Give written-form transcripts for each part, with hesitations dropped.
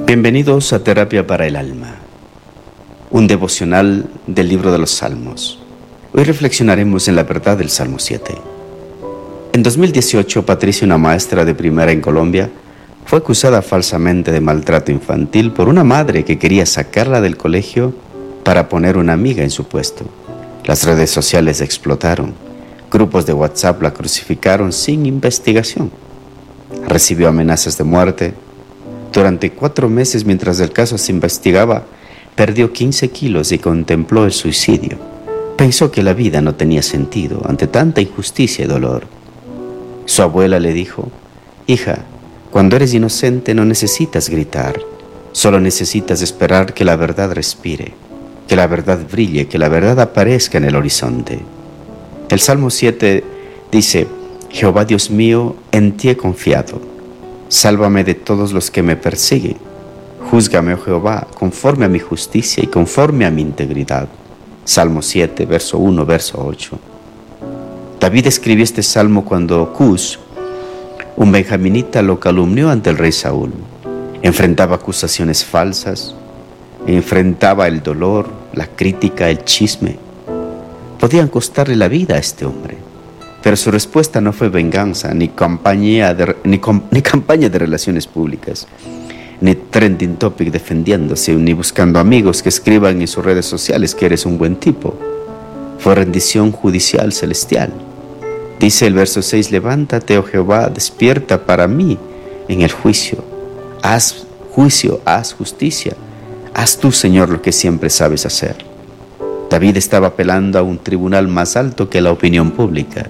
Bienvenidos a Terapia para el Alma, un devocional del libro de los Salmos. Hoy reflexionaremos en la verdad del Salmo 7. En 2018, Patricia, una maestra de primera en Colombia, fue acusada falsamente de maltrato infantil por una madre que quería sacarla del colegio para poner una amiga en su puesto. Las redes sociales explotaron. Grupos de WhatsApp la crucificaron sin investigación. Recibió amenazas de muerte. Durante 4 meses, mientras el caso se investigaba, perdió 15 kilos y contempló el suicidio. Pensó que la vida no tenía sentido ante tanta injusticia y dolor. Su abuela le dijo: «Hija, cuando eres inocente no necesitas gritar, solo necesitas esperar que la verdad respire, que la verdad brille, que la verdad aparezca en el horizonte». El Salmo 7 dice: «Jehová Dios mío, en ti he confiado. Sálvame de todos los que me persiguen. Júzgame, oh Jehová, conforme a mi justicia y conforme a mi integridad». Salmo 7, verso 1, verso 8. David escribió este salmo cuando Cus, un benjaminita, lo calumnió ante el rey Saúl. Enfrentaba acusaciones falsas, enfrentaba el dolor, la crítica, el chisme. Podían costarle la vida a este hombre, pero su respuesta no fue venganza, ni campaña de relaciones públicas, ni trending topic defendiéndose, ni buscando amigos que escriban en sus redes sociales que eres un buen tipo. Fue rendición judicial celestial. Dice el verso 6: «Levántate, oh Jehová, despierta para mí en el juicio. Haz juicio, haz justicia. Haz tú, Señor, lo que siempre sabes hacer». David estaba apelando a un tribunal más alto que la opinión pública.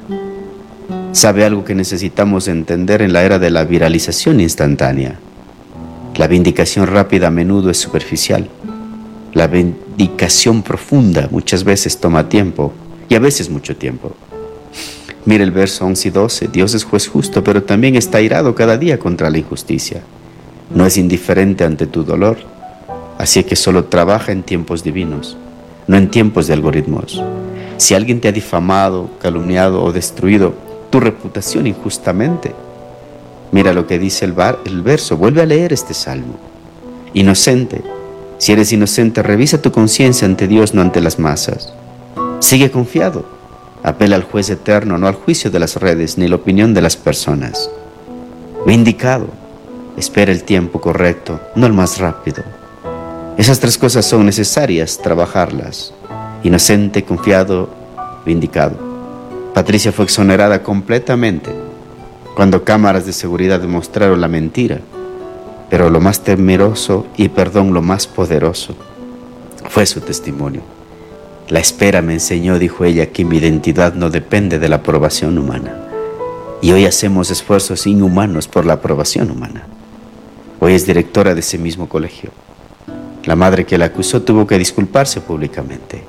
¿Sabe algo que necesitamos entender en la era de la viralización instantánea? La vindicación rápida a menudo es superficial. La vindicación profunda muchas veces toma tiempo, y a veces mucho tiempo. Mira el verso 11 y 12. Dios es juez justo, pero también está airado cada día contra la injusticia. No es indiferente ante tu dolor, así que solo trabaja en tiempos divinos, no en tiempos de algoritmos. Si alguien te ha difamado, calumniado o destruido tu reputación injustamente, mira lo que dice el verso. Vuelve a leer este salmo. Inocente. Si eres inocente, revisa tu conciencia ante Dios, no ante las masas. Sigue confiado. Apela al juez eterno, no al juicio de las redes ni la opinión de las personas. Vindicado. Espera el tiempo correcto, no el más rápido. Esas 3 cosas son necesarias trabajarlas: inocente, confiado, vindicado. Patricia fue exonerada completamente cuando cámaras de seguridad demostraron la mentira, pero lo más temeroso lo más poderoso fue su testimonio. La espera me enseñó, dijo ella, que mi identidad no depende de la aprobación humana. Y hoy hacemos esfuerzos inhumanos por la aprobación humana. Hoy es directora de ese mismo colegio. La madre que la acusó tuvo que disculparse públicamente.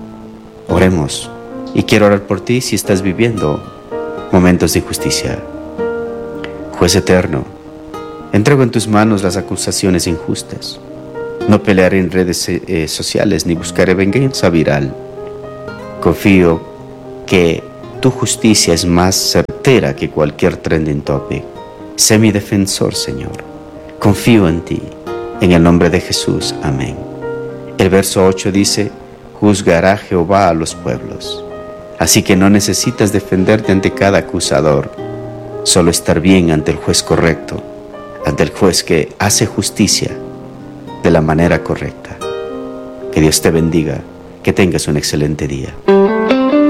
Oremos, y quiero orar por ti si estás viviendo momentos de injusticia. Juez eterno, entrego en tus manos las acusaciones injustas. No pelearé en redes sociales ni buscaré venganza viral. Confío que tu justicia es más certera que cualquier trending topic. Sé mi defensor, Señor. Confío en ti. En el nombre de Jesús. Amén. El verso 8 dice: «Juzgará Jehová a los pueblos». Así que no necesitas defenderte ante cada acusador. Solo estar bien ante el juez correcto, ante el juez que hace justicia de la manera correcta. Que Dios te bendiga, que tengas un excelente día.